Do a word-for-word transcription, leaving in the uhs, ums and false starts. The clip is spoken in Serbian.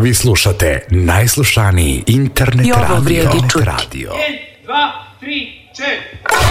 Vi slušate najslušaniji internet I ovo radio. vrijedi čuti. radio. jedan, dva, tri, četiri.